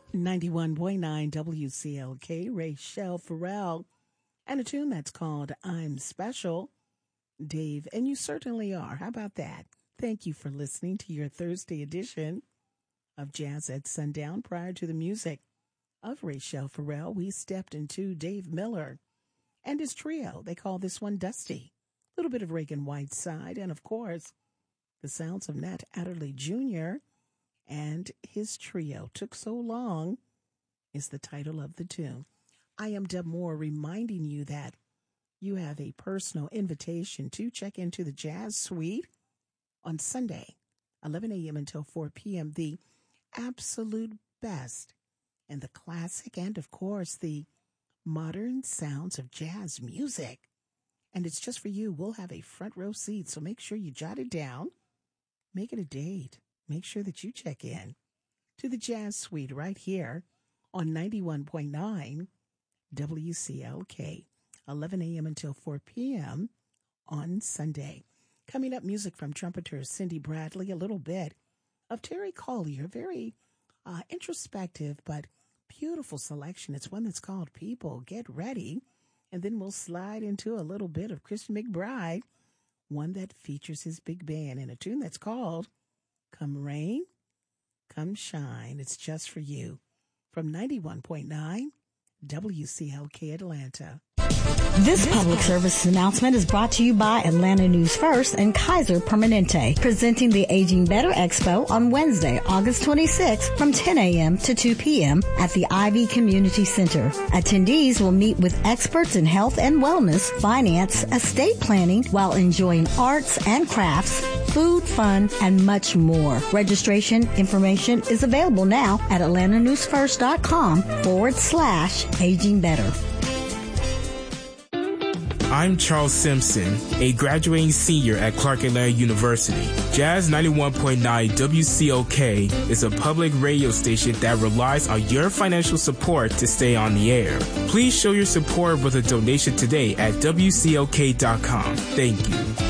91.9 WCLK, Rachel Farrell, and a tune that's called I'm Special, Dave, and you certainly are. How about that? Thank you for listening to your Thursday edition of Jazz at Sundown. Prior to the music of Rachel Farrell, we stepped into Dave Miller and his trio. They call this one Dusty. A little bit of Reagan Whiteside, and of course, the sounds of Nat Adderley Jr., and his trio. Took So Long is the title of the tune. I am Deb Moore, reminding you that you have a personal invitation to check into the Jazz Suite on Sunday, 11 a.m. until 4 p.m. The absolute best and the classic and, of course, the modern sounds of jazz music. And it's just for you. We'll have a front row seat, so make sure you jot it down. Make it a date. Make sure that you check in to the Jazz Suite right here on 91.9 WCLK, 11 a.m. until 4 p.m. on Sunday. Coming up, music from trumpeter Cindy Bradley, a little bit of Terry Collier, very introspective but beautiful selection. It's one that's called People. Get ready. And then we'll slide into a little bit of Christian McBride, one that features his big band in a tune that's called Come Rain, Come Shine. It's just for you. From 91.9 WCLK Atlanta. This public service announcement is brought to you by Atlanta News First and Kaiser Permanente, presenting the Aging Better Expo on Wednesday, August 26th from 10 a.m. to 2 p.m. at the Ivy Community Center. Attendees will meet with experts in health and wellness, finance, estate planning, while enjoying arts and crafts, food, fun, and much more. Registration information is available now at atlantanewsfirst.com/aging better. I'm Charles Simpson, a graduating senior at Clark Atlanta University. Jazz 91.9 WCOK is a public radio station that relies on your financial support to stay on the air. Please show your support with a donation today at WCOK.com. Thank you.